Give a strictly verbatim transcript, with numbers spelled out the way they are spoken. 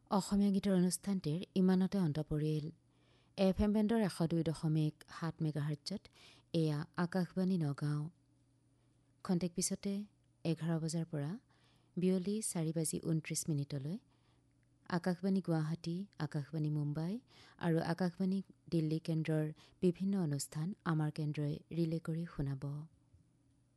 অসমীয়া গীতৰ অনুষ্ঠানটিৰ ইমানতে অন্ত পৰিল। এফ এম বেণ্ডৰ এশ দুই দশমিক সাত মেগাহাৰ্টজত এয়া আকাশবাণী নগাঁও। খন্তেক পিছতে এঘাৰ বজাৰ পৰা বিয়লি চাৰি বাজি ঊনত্ৰিছ মিনিটলৈ আকাশবাণী গুৱাহাটী, আকাশবাণী মুম্বাই আৰু আকাশবাণী দিল্লী কেন্দ্ৰৰ বিভিন্ন অনুষ্ঠান আমাৰ কেন্দ্ৰই ৰিলে কৰি শুনাব।